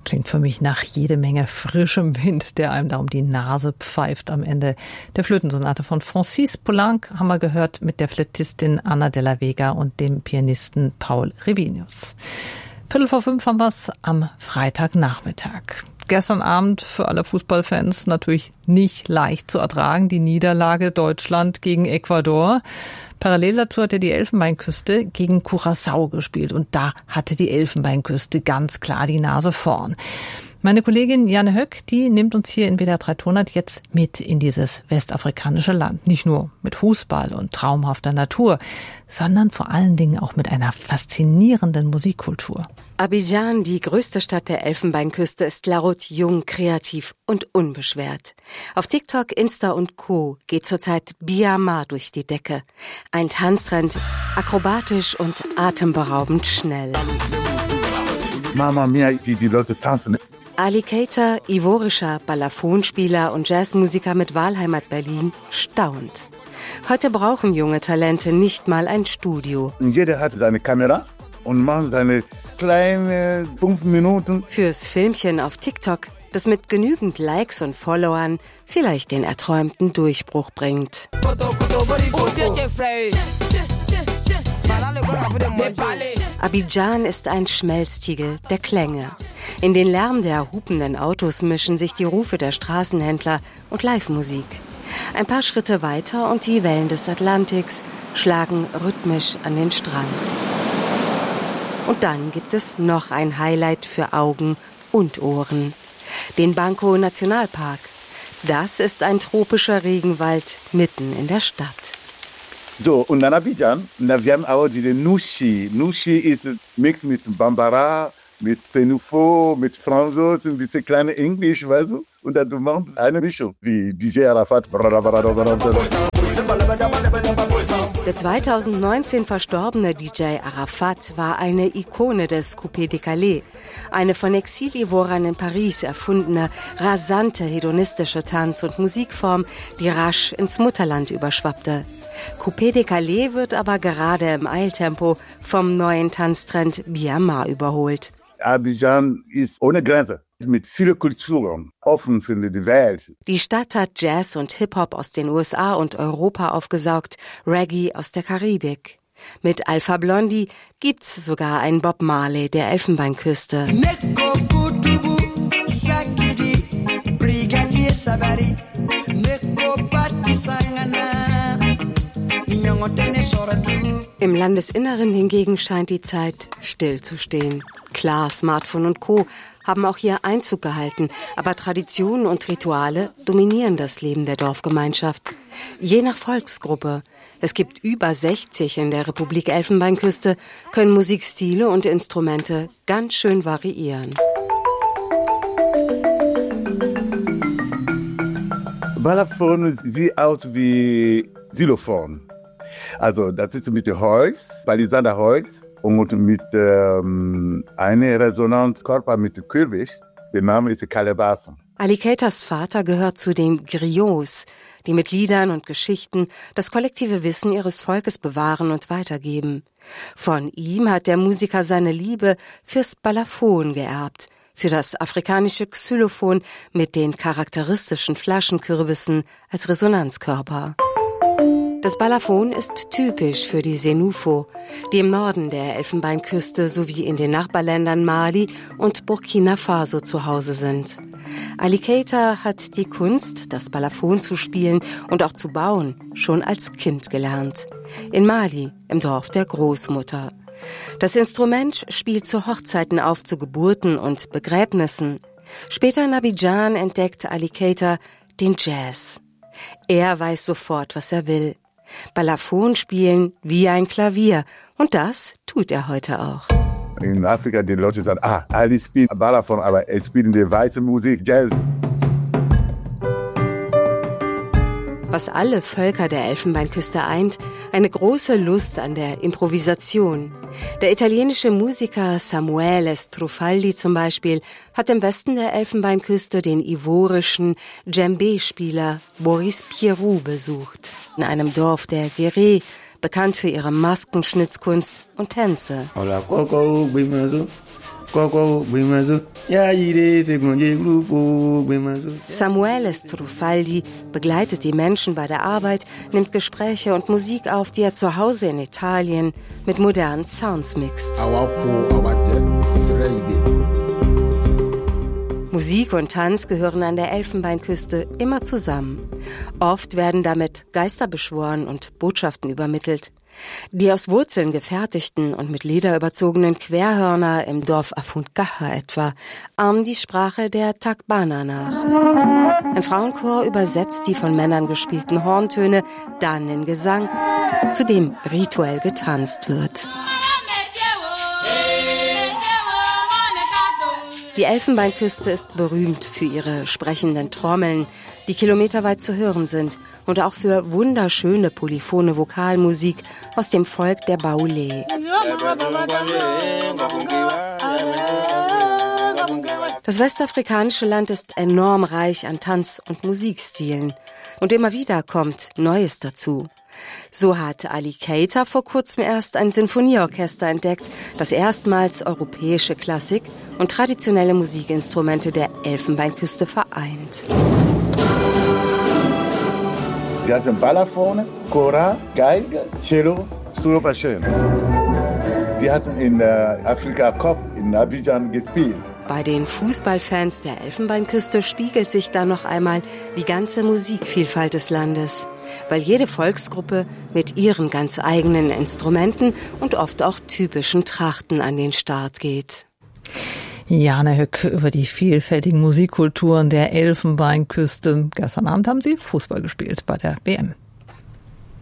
Klingt für mich nach jede Menge frischem Wind, der einem da um die Nase pfeift am Ende. Der Flötensonate von Francis Poulenc haben wir gehört mit der Flötistin Ana de la Vega und dem Pianisten Paul Revinius. 4:45 haben wir es am Freitagnachmittag. Gestern Abend für alle Fußballfans natürlich nicht leicht zu ertragen, die Niederlage Deutschland gegen Ecuador. Parallel dazu hat die Elfenbeinküste gegen Curaçao gespielt und da hatte die Elfenbeinküste ganz klar die Nase vorn. Meine Kollegin Janne Höck, die nimmt uns hier in WDR 3 Tonart jetzt mit in dieses westafrikanische Land. Nicht nur mit Fußball und traumhafter Natur, sondern vor allen Dingen auch mit einer faszinierenden Musikkultur. Abidjan, die größte Stadt der Elfenbeinküste, ist laut, jung, kreativ und unbeschwert. Auf TikTok, Insta und Co. geht zurzeit Biama durch die Decke. Ein Tanztrend, akrobatisch und atemberaubend schnell. Mama mia, wie die Leute tanzen. Ali Keita, ivorischer Balafonspieler und Jazzmusiker mit Wahlheimat Berlin, staunt. Heute brauchen junge Talente nicht mal ein Studio. Jeder hat seine Kamera und macht seine kleinen 5 Minuten. Fürs Filmchen auf TikTok, das mit genügend Likes und Followern vielleicht den erträumten Durchbruch bringt. Abidjan ist ein Schmelztiegel der Klänge. In den Lärm der hupenden Autos mischen sich die Rufe der Straßenhändler und Live-Musik. Ein paar Schritte weiter und die Wellen des Atlantiks schlagen rhythmisch an den Strand. Und dann gibt es noch ein Highlight für Augen und Ohren. Den Banco Nationalpark. Das ist ein tropischer Regenwald mitten in der Stadt. So, und dann Abidjan, wir haben auch die Nushi. Nushi ist Mix mit Bambara, mit Senufo, mit Franzos, ein bisschen kleine Englisch, weißt du? Und dann du machst eine Mischung, wie DJ Arafat. Der 2019 verstorbene DJ Arafat war eine Ikone des Coupé décalé, eine von Exilivorern in Paris erfundene, rasante hedonistische Tanz- und Musikform, die rasch ins Mutterland überschwappte. Coupé décalé wird aber gerade im Eiltempo vom neuen Tanztrend Biama überholt. Abidjan ist ohne Grenze, mit vielen Kulturen, offen für die Welt. Die Stadt hat Jazz und Hip-Hop aus den USA und Europa aufgesaugt, Reggae aus der Karibik. Mit Alpha Blondy gibt's sogar einen Bob Marley der Elfenbeinküste. Im Landesinneren hingegen scheint die Zeit still zu stehen. Klar, Smartphone und Co. haben auch hier Einzug gehalten, aber Traditionen und Rituale dominieren das Leben der Dorfgemeinschaft. Je nach Volksgruppe, es gibt über 60 in der Republik Elfenbeinküste, können Musikstile und Instrumente ganz schön variieren. Balafon sieht aus wie Xylophon. Also das ist mit Holz, Palisander Holz und mit einem Resonanzkörper mit Kürbis. Der Name ist Calebasse. Ali Keitas Vater gehört zu den Griots, die mit Liedern und Geschichten das kollektive Wissen ihres Volkes bewahren und weitergeben. Von ihm hat der Musiker seine Liebe fürs Balafon geerbt, für das afrikanische Xylophon mit den charakteristischen Flaschenkürbissen als Resonanzkörper. Das Balafon ist typisch für die Senufo, die im Norden der Elfenbeinküste sowie in den Nachbarländern Mali und Burkina Faso zu Hause sind. Ali Keita hat die Kunst, das Balafon zu spielen und auch zu bauen, schon als Kind gelernt. In Mali, im Dorf der Großmutter. Das Instrument spielt zu Hochzeiten auf, zu Geburten und Begräbnissen. Später in Abidjan entdeckt Ali Keita den Jazz. Er weiß sofort, was er will. Balafon spielen wie ein Klavier. Und das tut er heute auch. In Afrika, die Leute sagen, Ali spielt Balafon, aber er spielt die weiße Musik, Jazz. Was alle Völker der Elfenbeinküste eint, eine große Lust an der Improvisation. Der italienische Musiker Samuele Strufaldi zum Beispiel hat im Westen der Elfenbeinküste den ivorischen Djembé-Spieler Boris Pierrot besucht. In einem Dorf der Guéré, bekannt für ihre Maskenschnitzkunst und Tänze. Samuele Strufaldi begleitet die Menschen bei der Arbeit, nimmt Gespräche und Musik auf, die er zu Hause in Italien mit modernen Sounds mixt. Musik und Tanz gehören an der Elfenbeinküste immer zusammen. Oft werden damit Geister beschworen und Botschaften übermittelt. Die aus Wurzeln gefertigten und mit Leder überzogenen Querhörner im Dorf Afuntgaha etwa ahmen die Sprache der Takbana nach. Ein Frauenchor übersetzt die von Männern gespielten Horntöne dann in Gesang, zu dem rituell getanzt wird. Die Elfenbeinküste ist berühmt für ihre sprechenden Trommeln, die kilometerweit zu hören sind, und auch für wunderschöne polyphone Vokalmusik aus dem Volk der Baule. Das westafrikanische Land ist enorm reich an Tanz- und Musikstilen. Und immer wieder kommt Neues dazu. So hat Ali Keita vor kurzem erst ein Sinfonieorchester entdeckt, das erstmals europäische Klassik und traditionelle Musikinstrumente der Elfenbeinküste vereint. Die hatten Balafone, Kora, Geige, Cello, Suropaschen. Die hatten in der Afrika Cup in Abidjan gespielt. Bei den Fußballfans der Elfenbeinküste spiegelt sich da noch einmal die ganze Musikvielfalt des Landes, weil jede Volksgruppe mit ihren ganz eigenen Instrumenten und oft auch typischen Trachten an den Start geht. Jane Höck über die vielfältigen Musikkulturen der Elfenbeinküste. Gestern Abend haben sie Fußball gespielt bei der WM.